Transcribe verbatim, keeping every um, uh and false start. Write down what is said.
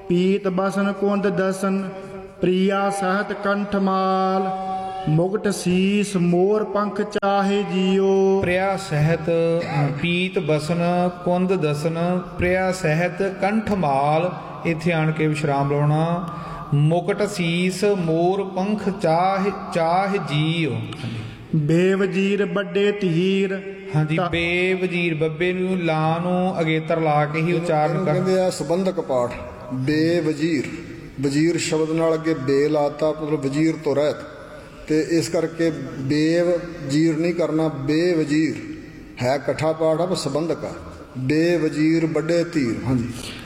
ਪੀਤ ਬਸਨ ਕੁੰਦ ਦਸਨ ਪ੍ਰਿਆ ਸਹਿਤ ਕੰਠਮਾਲ ਮੁਕਟ ਸੀਸ ਮੋਰ ਪੰਖ ਚਾਹੇ ਜੀਓ। ਪ੍ਰਿਆ ਸਹਿਤ ਪੀਤ ਬਸਨ ਕੁੰਦ ਦਸਨ ਪ੍ਰਿਆ ਸਹਿਤ ਕੰਠਮਾਲ, ਇੱਥੇ ਆਣ ਕੇ ਵਿਸ਼ਰਾਮ ਲਾਉਣਾ। ਮੁਕਟ ਸੀਸ ਮੋਰ ਪੰਖ ਚਾਹ ਚਾਹ ਜੀਓ। ਬੇਵਜੀਰ ਵੱਡੇ ਧੀਰ, ਹਾਂਜੀ ਬੇਵਜੀਰ ਬੱਬੇ ਨੂੰ ਲਾ ਨੂੰ ਅਗੇਤਰ ਲਾ ਕੇ ਹੀ ਉਚਾਰਨ ਕਰ ਕਹਿੰਦੇ ਆ ਸੰਬੰਧਕ ਪਾਠ। ਬੇਵਜੀਰ, ਵਜ਼ੀਰ ਸ਼ਬਦ ਨਾਲ ਅੱਗੇ ਬੇ ਲਾਤਾ, ਮਤਲਬ ਵਜ਼ੀਰ ਤੋਂ ਰਹਿਤ, ਤੇ ਇਸ ਕਰਕੇ ਬੇਵ ਜੀਰ ਨਹੀਂ ਕਰਨਾ, ਬੇਵਜ਼ੀਰ ਹੈ ਇਕੱਠਾ ਪਾਠ ਆ ਪਰ ਸੰਬੰਧਕ ਆ। ਬੇਵਜ਼ੀਰ ਵੱਡੇ ਧੀਰ। ਹਾਂਜੀ